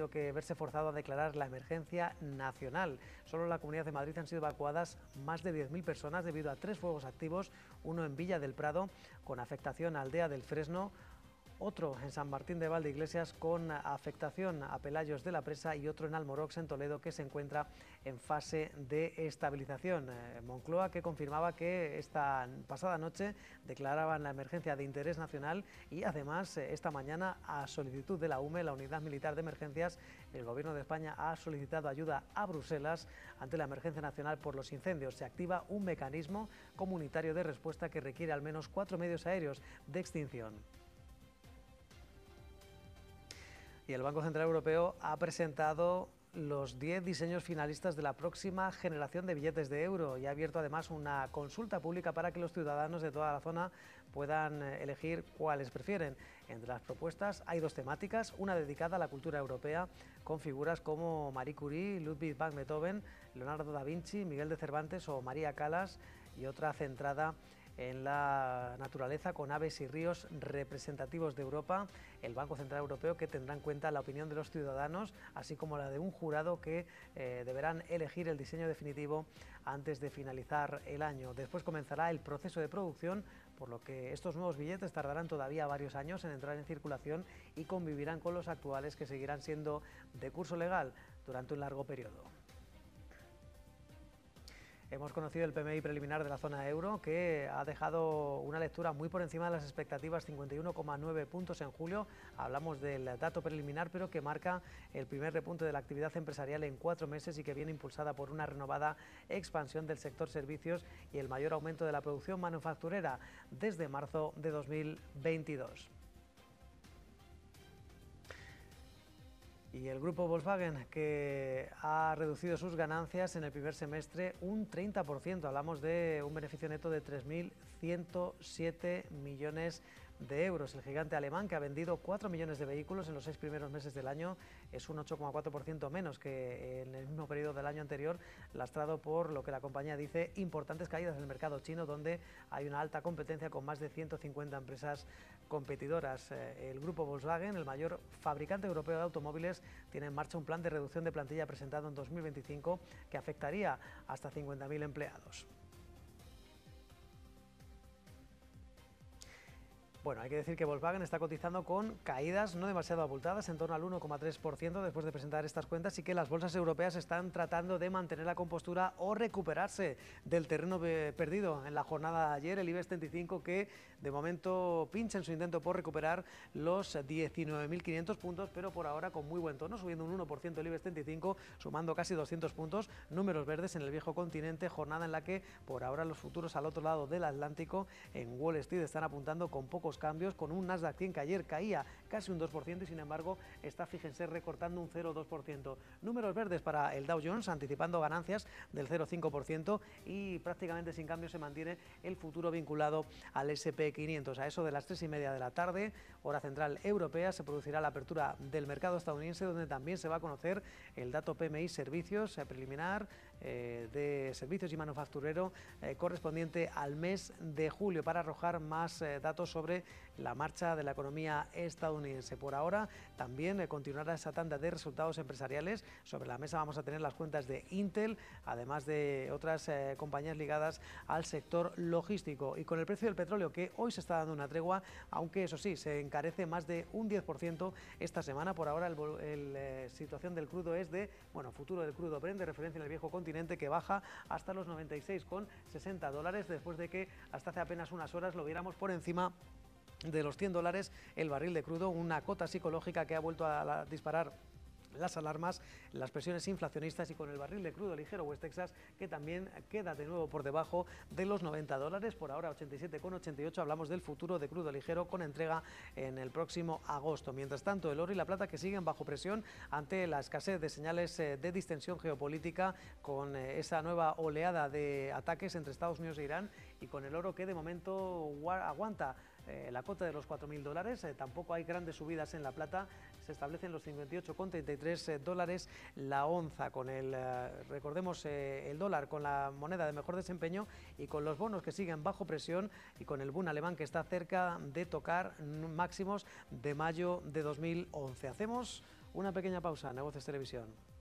tenido que verse forzado a declarar la emergencia nacional. Solo en la Comunidad de Madrid han sido evacuadas más de 10.000 personas debido a 3 fuegos activos, uno en Villa del Prado con afectación a Aldea del Fresno, otro en San Martín de Valdeiglesias con afectación a Pelayos de la Presa y otro en Almorox, en Toledo, que se encuentra en fase de estabilización. Moncloa, que confirmaba que esta pasada noche declaraban la emergencia de interés nacional y además esta mañana, a solicitud de la UME, la Unidad Militar de Emergencias, el Gobierno de España ha solicitado ayuda a Bruselas ante la emergencia nacional por los incendios. Se activa un mecanismo comunitario de respuesta que requiere al menos 4 medios aéreos de extinción. Y el Banco Central Europeo ha presentado los 10 diseños finalistas de la próxima generación de billetes de euro y ha abierto además una consulta pública para que los ciudadanos de toda la zona puedan elegir cuáles prefieren. Entre las propuestas hay 2 temáticas, una dedicada a la cultura europea con figuras como Marie Curie, Ludwig van Beethoven, Leonardo da Vinci, Miguel de Cervantes o María Callas, y otra centrada en la naturaleza con aves y ríos representativos de Europa. El Banco Central Europeo, que tendrá en cuenta la opinión de los ciudadanos, así como la de un jurado que deberán elegir el diseño definitivo antes de finalizar el año. Después comenzará el proceso de producción, por lo que estos nuevos billetes tardarán todavía varios años en entrar en circulación y convivirán con los actuales, que seguirán siendo de curso legal durante un largo periodo. Hemos conocido el PMI preliminar de la zona euro, que ha dejado una lectura muy por encima de las expectativas, 51,9 puntos en julio. Hablamos del dato preliminar, pero que marca el primer repunte de la actividad empresarial en 4 meses y que viene impulsada por una renovada expansión del sector servicios y el mayor aumento de la producción manufacturera desde marzo de 2022. Y el grupo Volkswagen, que ha reducido sus ganancias en el primer semestre un 30%. Hablamos de un beneficio neto de 3.107 millones de euros. El gigante alemán, que ha vendido 4 millones de vehículos en los 6 primeros meses del año, es un 8,4% menos que en el mismo periodo del año anterior, lastrado por lo que la compañía dice importantes caídas en el mercado chino, donde hay una alta competencia con más de 150 empresas competidoras. El grupo Volkswagen, el mayor fabricante europeo de automóviles, tiene en marcha un plan de reducción de plantilla presentado en 2025 que afectaría hasta 50.000 empleados. Bueno, hay que decir que Volkswagen está cotizando con caídas no demasiado abultadas, en torno al 1,3% después de presentar estas cuentas, y que las bolsas europeas están tratando de mantener la compostura o recuperarse del terreno perdido en la jornada de ayer. El IBEX 35, que de momento pincha en su intento por recuperar los 19.500 puntos, pero por ahora con muy buen tono, subiendo un 1% el IBEX 35, sumando casi 200 puntos, números verdes en el viejo continente, jornada en la que por ahora los futuros al otro lado del Atlántico, en Wall Street, están apuntando con pocos cambios, con un Nasdaq 100 que ayer caía casi un 2% y sin embargo está, fíjense, recortando un 0,2%. Números verdes para el Dow Jones, anticipando ganancias del 0,5%, y prácticamente sin cambio se mantiene el futuro vinculado al S&P 500. A eso de las 3:30 de la tarde, hora central europea, se producirá la apertura del mercado estadounidense, donde también se va a conocer el dato PMI servicios preliminar de servicios y manufacturero correspondiente al mes de julio, para arrojar más datos sobre la marcha de la economía estadounidense. Por ahora también continuará esa tanda de resultados empresariales. Sobre la mesa vamos a tener las cuentas de Intel, además de otras compañías ligadas al sector logístico. Y con el precio del petróleo, que hoy se está dando una tregua, aunque eso sí, se encarece más de un 10% esta semana. Por ahora la situación del crudo es de, futuro del crudo Brent, de referencia en el viejo continente, que baja hasta los $96,60, después de que hasta hace apenas unas horas lo viéramos por encima de los $100 el barril de crudo, una cota psicológica que ha vuelto a disparar las alarmas, las presiones inflacionistas, y con el barril de crudo ligero West Texas, que también queda de nuevo por debajo de los $90, por ahora 87,88. hablamos del futuro de crudo ligero con entrega en el próximo agosto. Mientras tanto, el oro y la plata, que siguen bajo presión ante la escasez de señales de distensión geopolítica, con esa nueva oleada de ataques entre Estados Unidos e Irán, y con el oro que de momento aguanta la cota de los $4.000. Tampoco hay grandes subidas en la plata, se establecen los $58,33 la onza, con recordemos, el dólar con la moneda de mejor desempeño, y con los bonos que siguen bajo presión, y con el Bund alemán que está cerca de tocar máximos de mayo de 2011. Hacemos Una pequeña pausa, Negocios Televisión.